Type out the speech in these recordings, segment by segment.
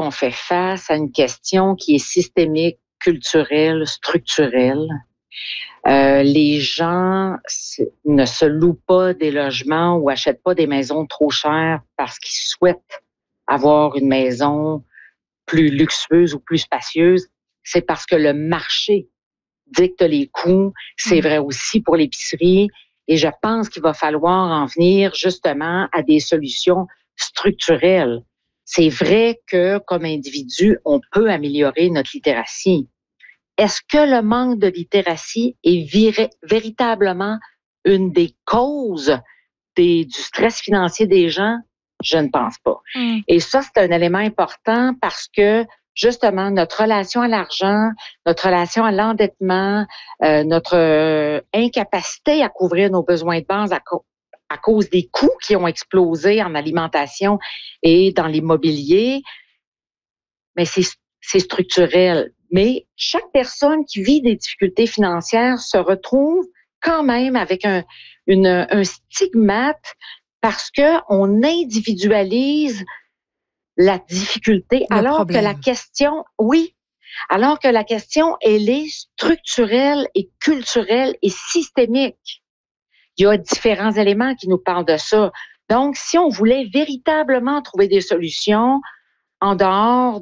on fait face à une question qui est systémique, culturelle, structurelle. Les gens ne se louent pas des logements ou achètent pas des maisons trop chères parce qu'ils souhaitent avoir une maison plus luxueuse ou plus spacieuse. C'est parce que le marché dicte les coûts. C'est vrai aussi pour l'épicerie. Et je pense qu'il va falloir en venir justement à des solutions structurelles. C'est vrai que comme individu, on peut améliorer notre littératie. Est-ce que le manque de littératie est véritablement une des causes du stress financier des gens? Je ne pense pas. Et ça, c'est un élément important parce que justement, notre relation à l'argent, notre relation à l'endettement, notre incapacité à couvrir nos besoins de base à cause des coûts qui ont explosé en alimentation et dans l'immobilier, mais c'est structurel. Mais chaque personne qui vit des difficultés financières se retrouve quand même avec un stigmate parce que on individualise la difficulté alors que la question, elle est structurelle et culturelle et systémique. Il y a différents éléments qui nous parlent de ça. Donc, si on voulait véritablement trouver des solutions en dehors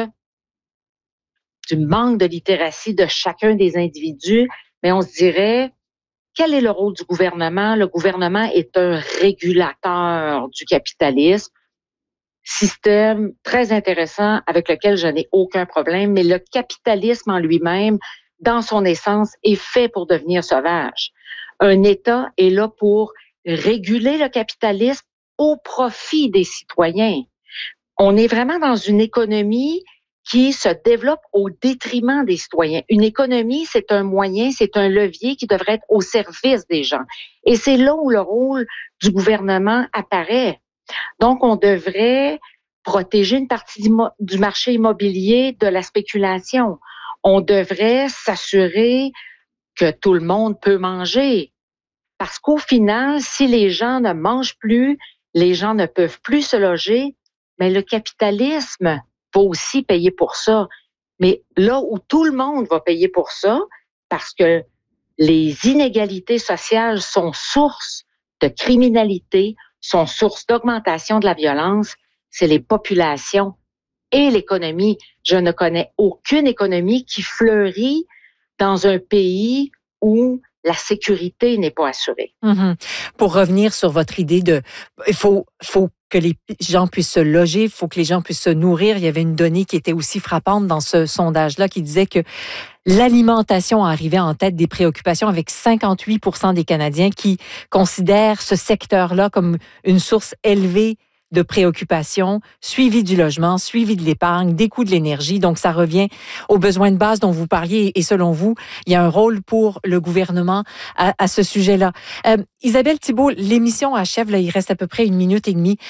du manque de littératie de chacun des individus, mais on se dirait, quel est le rôle du gouvernement? Le gouvernement est un régulateur du capitalisme. Système très intéressant avec lequel je n'ai aucun problème, mais le capitalisme en lui-même, dans son essence, est fait pour devenir sauvage. Un État est là pour réguler le capitalisme au profit des citoyens. On est vraiment dans une économie qui se développe au détriment des citoyens. Une économie, c'est un moyen, c'est un levier qui devrait être au service des gens. Et c'est là où le rôle du gouvernement apparaît. Donc, on devrait protéger une partie du marché immobilier de la spéculation. On devrait s'assurer que tout le monde peut manger. Parce qu'au final, si les gens ne mangent plus, les gens ne peuvent plus se loger, mais le capitalisme va aussi payer pour ça. Mais là où tout le monde va payer pour ça, parce que les inégalités sociales sont source de criminalité, sont source d'augmentation de la violence, c'est les populations et l'économie. Je ne connais aucune économie qui fleurit dans un pays où la sécurité n'est pas assurée. Pour revenir sur votre idée il faut que les gens puissent se loger, il faut que les gens puissent se nourrir. Il y avait une donnée qui était aussi frappante dans ce sondage-là qui disait que l'alimentation arrivait en tête des préoccupations avec 58% des Canadiens qui considèrent ce secteur-là comme une source élevée de préoccupations, suivi du logement, suivi de l'épargne, des coûts de l'énergie. Donc, ça revient aux besoins de base dont vous parliez. Et selon vous, il y a un rôle pour le gouvernement à ce sujet-là. Isabelle Thibault, l'émission achève. Là, il reste à peu près 1 minute et demie.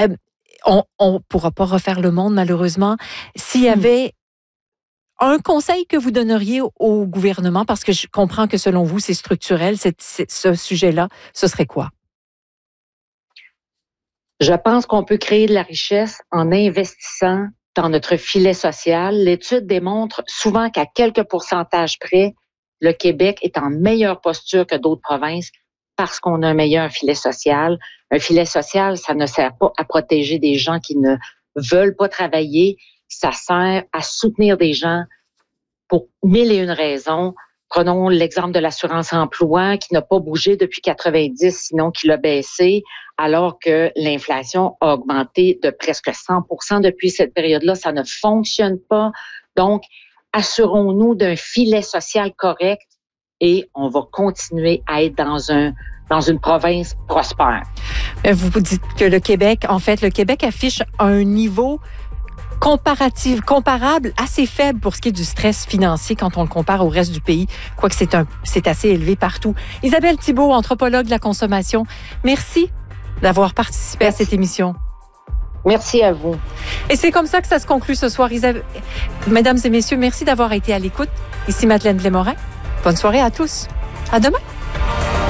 On pourra pas refaire le monde, malheureusement. S'il y avait un conseil que vous donneriez au gouvernement, parce que je comprends que selon vous, c'est structurel, ce sujet-là, ce serait quoi? Je pense qu'on peut créer de la richesse en investissant dans notre filet social. L'étude démontre souvent qu'à quelques pourcentages près, le Québec est en meilleure posture que d'autres provinces parce qu'on a un meilleur filet social. Un filet social, ça ne sert pas à protéger des gens qui ne veulent pas travailler. Ça sert à soutenir des gens pour 1001 raisons. Prenons l'exemple de l'assurance-emploi qui n'a pas bougé depuis 90, sinon qui l'a baissé, alors que l'inflation a augmenté de presque 100% depuis cette période-là. Ça ne fonctionne pas. Donc, assurons-nous d'un filet social correct et on va continuer à être dans une province prospère. Vous dites que le Québec affiche un niveau comparable, assez faible pour ce qui est du stress financier quand on le compare au reste du pays, quoique c'est assez élevé partout. Isabelle Thibault, anthropologue de la consommation, merci d'avoir participé à cette émission. Merci à vous. Et c'est comme ça que ça se conclut ce soir. Mesdames et messieurs, merci d'avoir été à l'écoute. Ici Madeleine Blais-Morin. Bonne soirée à tous. À demain.